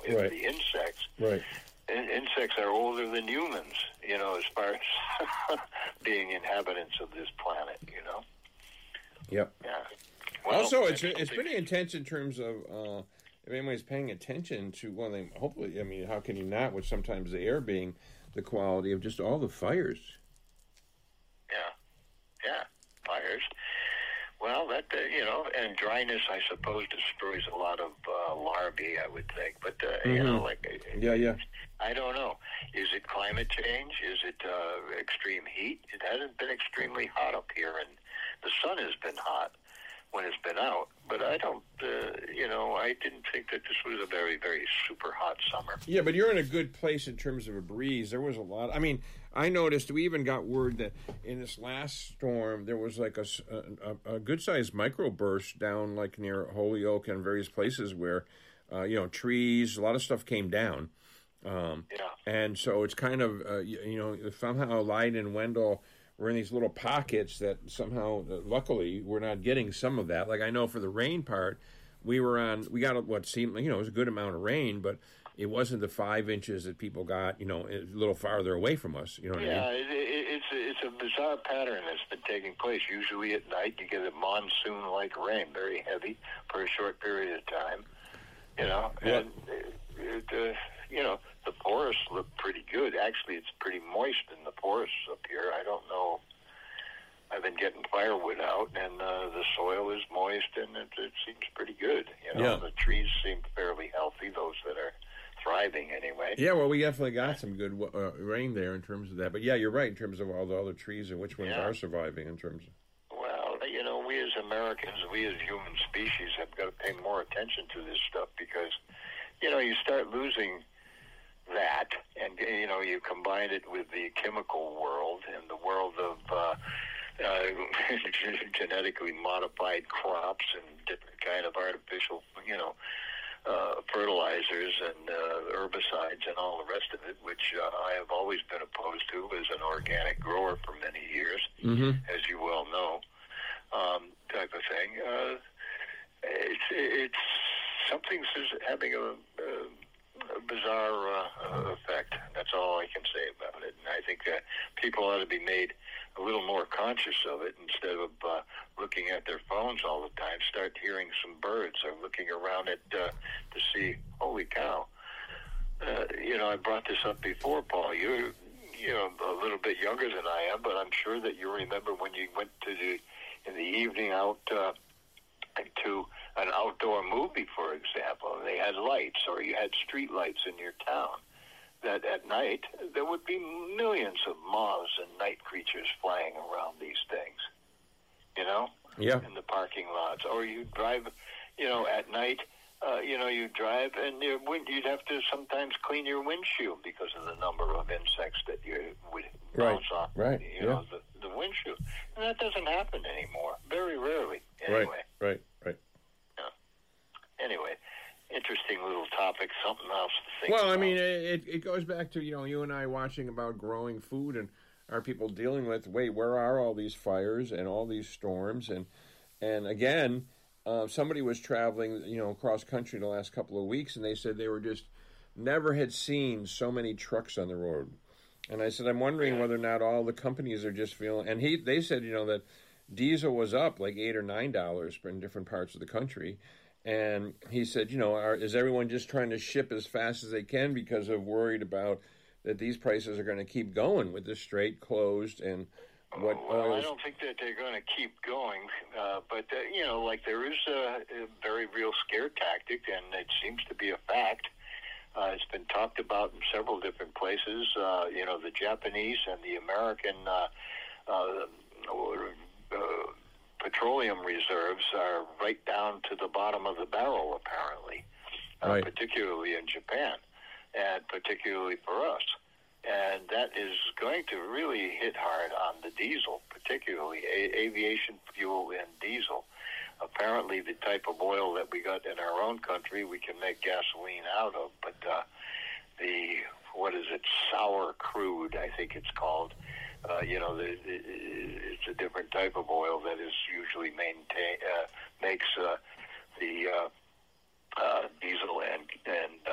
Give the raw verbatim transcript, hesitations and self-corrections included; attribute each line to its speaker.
Speaker 1: It's
Speaker 2: right.
Speaker 1: the insects.
Speaker 2: Right.
Speaker 1: In- insects are older than humans, you know, as far as being inhabitants of this planet, you know.
Speaker 2: Yep.
Speaker 1: Yeah. Well,
Speaker 2: also, it's it's pretty intense in terms of uh, if anybody's paying attention to, well, they, hopefully, I mean, how can you not, with sometimes the air being the quality of just all the fires.
Speaker 1: Yeah. Yeah. Fires. Well, that, uh, you know, and dryness, I suppose, destroys a lot of uh, larvae, I would think. But, uh, mm-hmm. you know, like...
Speaker 2: Yeah, yeah.
Speaker 1: I don't know. Is it climate change? Is it uh, extreme heat? It hasn't been extremely hot up here, and the sun has been hot when it's been out. But I don't, uh, you know, I didn't think that this was a very, very super hot summer.
Speaker 2: Yeah, but you're in a good place in terms of a breeze. There was a lot. I mean, I noticed we even got word that in this last storm, there was like a, a, a good-sized microburst down like near Holyoke and various places where, uh, you know, trees, a lot of stuff came down. Um,
Speaker 1: yeah.
Speaker 2: And so it's kind of, uh, you, you know, somehow Lyde and Wendell were in these little pockets that somehow, uh, luckily, we're not getting some of that. Like I know for the rain part, we were on, we got what seemed like, you know, it was a good amount of rain, but it wasn't the five inches that people got, you know, a little farther away from us. You know what
Speaker 1: yeah,
Speaker 2: I mean?
Speaker 1: Yeah, it, it, it's, a, it's a bizarre pattern that's been taking place. Usually at night, you get a monsoon-like rain, very heavy for a short period of time. You know, and it, it, uh, you know, the forests look pretty good. Actually, it's pretty moist in the forests up here. I don't know. I've been getting firewood out, and uh, the soil is moist, and it, it seems pretty good. You know,
Speaker 2: yeah.
Speaker 1: The trees seem fairly healthy, those that are thriving anyway.
Speaker 2: Yeah, well, we definitely got some good uh, rain there in terms of that. But yeah, you're right in terms of all the other trees and which ones
Speaker 1: yeah.
Speaker 2: are surviving in terms of...
Speaker 1: Well, you know, we as Americans, we as human species have got to pay more attention to this stuff because, you know, you start losing that and, you know, you combine it with the chemical world and the world of uh, uh, genetically modified crops and different kind of artificial, you know, uh, fertilizers and uh, herbicides and all the rest of it, which uh, I have always been opposed to as an organic grower for many years,
Speaker 2: mm-hmm.
Speaker 1: as you well know. Um, type of thing. Uh, it's it's something's having a, a, a bizarre uh, effect. That's all I can say about it. And I think that people ought to be made a little more conscious of it instead of uh, looking at their phones all the time. Start hearing some birds or looking around it uh, to see. Holy cow! Uh, you know, I brought this up before, Paul. You're you know a little bit younger than I am, but I'm sure that you remember when you went to the in the evening out uh, to an outdoor movie, for example, and they had lights, or you had street lights in your town, that at night there would be millions of moths and night creatures flying around these things, you know,
Speaker 2: yeah.
Speaker 1: in the parking lots. Or you drive, you know, at night, uh, you know, you drive and your wind, you'd have to sometimes clean your windshield because of the number of insects that you would bounce
Speaker 2: right.
Speaker 1: off,
Speaker 2: right.
Speaker 1: you
Speaker 2: yeah.
Speaker 1: know, the, the windshield. And that doesn't happen anymore, very rarely, anyway.
Speaker 2: Right, right, right.
Speaker 1: Yeah. Anyway, interesting little topic, something else to think
Speaker 2: well,
Speaker 1: about.
Speaker 2: I mean, it, it goes back to, you know, you and I watching about growing food and are people dealing with, wait, where are all these fires and all these storms? And, and again... Uh, somebody was traveling, you know, across country the last couple of weeks, and they said they were just never had seen so many trucks on the road. And I said, I'm wondering whether or not all the companies are just feeling. And he, they said, you know, that diesel was up like eight or nine dollars in different parts of the country. And he said, you know, are, is everyone just trying to ship as fast as they can because of worried about that these prices are going to keep going with the strait closed and. What
Speaker 1: well, I don't think that they're going to keep going, uh, but, uh, you know, like there is a, a very real scare tactic, and it seems to be a fact. Uh, it's been talked about in several different places. Uh, you know, the Japanese and the American uh, uh, uh, petroleum reserves are right down to the bottom of the barrel, apparently, uh,
Speaker 2: right.
Speaker 1: particularly in Japan, and particularly for us. And that is going to really hit hard on the diesel, particularly a- aviation fuel and diesel. Apparently, the type of oil that we got in our own country, we can make gasoline out of. But uh, the, what is it, sour crude, I think it's called. Uh, you know, the, it's a different type of oil that is usually maintain uh, makes uh, the uh, uh, diesel and and